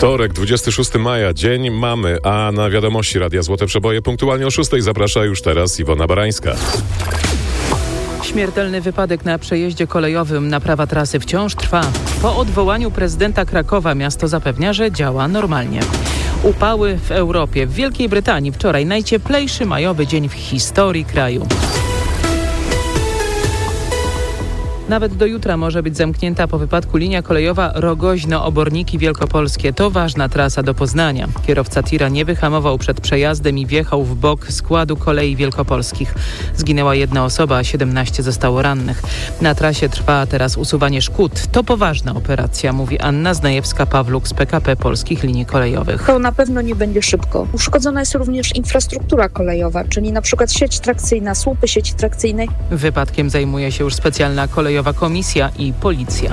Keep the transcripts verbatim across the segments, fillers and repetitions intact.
Wtorek, dwudziestego szóstego maja, dzień mamy, a na wiadomości Radia Złote Przeboje punktualnie o szóstej zaprasza już teraz Iwona Barańska. Śmiertelny wypadek na przejeździe kolejowym. Naprawa trasy wciąż trwa. Po odwołaniu prezydenta Krakowa miasto zapewnia, że działa normalnie. Upały w Europie. W Wielkiej Brytanii wczoraj najcieplejszy majowy dzień w historii kraju. Nawet do jutra może być zamknięta po wypadku linia kolejowa Rogoźno-Oborniki Wielkopolskie. To ważna trasa do Poznania. Kierowca tira nie wyhamował przed przejazdem i wjechał w bok składu kolei wielkopolskich. Zginęła jedna osoba, a siedemnaście zostało rannych. Na trasie trwa teraz usuwanie szkód. To poważna operacja, mówi Anna Znajewska-Pawluk z P K P Polskich Linii Kolejowych. To na pewno nie będzie szybko. Uszkodzona jest również infrastruktura kolejowa, czyli na przykład sieć trakcyjna, słupy sieci trakcyjnej. Wypadkiem zajmuje się już specjalna kolejowa komisja i policja.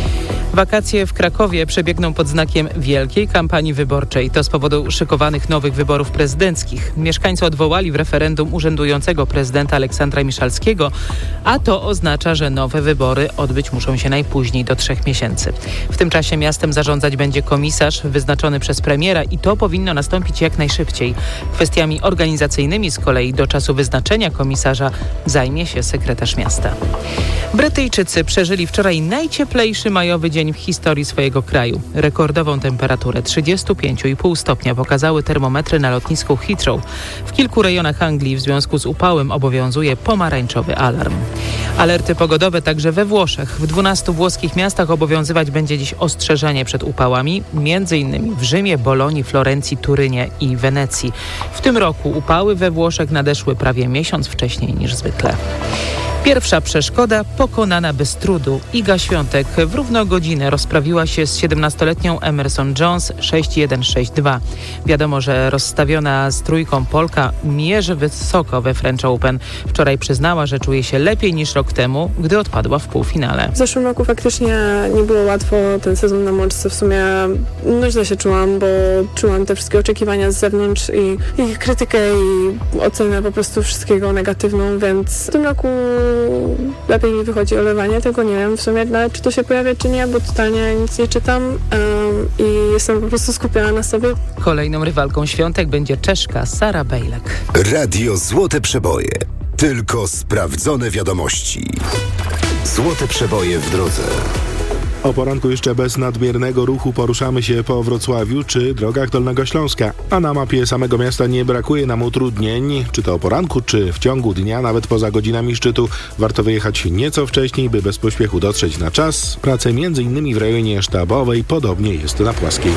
Wakacje w Krakowie przebiegną pod znakiem wielkiej kampanii wyborczej. To z powodu szykowanych nowych wyborów prezydenckich. Mieszkańcy odwołali w referendum urzędującego prezydenta Aleksandra Miszalskiego, a to oznacza, że nowe wybory odbyć muszą się najpóźniej do trzech miesięcy. W tym czasie miastem zarządzać będzie komisarz wyznaczony przez premiera i to powinno nastąpić jak najszybciej. Kwestiami organizacyjnymi z kolei do czasu wyznaczenia komisarza zajmie się sekretarz miasta. Brytyjczycy przeżyli wczoraj najcieplejszy majowy dzień w historii swojego kraju. Rekordową temperaturę trzydzieści pięć i pół stopnia pokazały termometry na lotnisku Heathrow. W kilku rejonach Anglii w związku z upałem obowiązuje pomarańczowy alarm. Alerty pogodowe także we Włoszech. W dwunastu włoskich miastach obowiązywać będzie dziś ostrzeżenie przed upałami, między innymi w Rzymie, Bolonii, Florencji, Turynie i Wenecji. W tym roku upały we Włoszech nadeszły prawie miesiąc wcześniej niż zwykle. Pierwsza przeszkoda pokonana bez trudu. Iga Świątek w równą godzinę rozprawiła się z siedemnastoletnią Emerson Jones sześć jeden sześć dwa. Wiadomo, że rozstawiona z trójką Polka mierzy wysoko we French Open. Wczoraj przyznała, że czuje się lepiej niż rok temu, gdy odpadła w półfinale. W zeszłym roku faktycznie nie było łatwo. Ten sezon na Mączce w sumie no źle się czułam, bo czułam te wszystkie oczekiwania z zewnątrz i, i krytykę i ocenę po prostu wszystkiego negatywną, więc w tym roku lepiej mi wychodzi olewanie, tylko nie wiem w sumie nawet czy to się pojawia, czy nie, bo totalnie nic nie czytam um, i jestem po prostu skupiona na sobie. Kolejną rywalką Świątek będzie Czeszka Sara Bejlek. Radio Złote Przeboje. Tylko sprawdzone wiadomości. Złote Przeboje w drodze. O poranku jeszcze bez nadmiernego ruchu poruszamy się po Wrocławiu czy drogach Dolnego Śląska, a na mapie samego miasta nie brakuje nam utrudnień, czy to o poranku, czy w ciągu dnia, nawet poza godzinami szczytu. Warto wyjechać nieco wcześniej, by bez pośpiechu dotrzeć na czas. Prace między innymi w rejonie Sztabowej, podobnie jest na Płaskiej.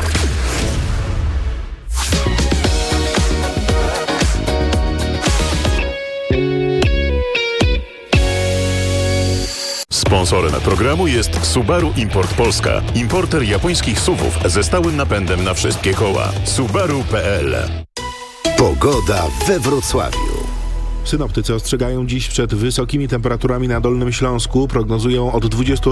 Sponsorem programu jest Subaru Import Polska. Importer japońskich S U V-ów ze stałym napędem na wszystkie koła. Subaru kropka p l. Pogoda we Wrocławiu. Synoptycy ostrzegają dziś przed wysokimi temperaturami na Dolnym Śląsku. Prognozują od dwudziestu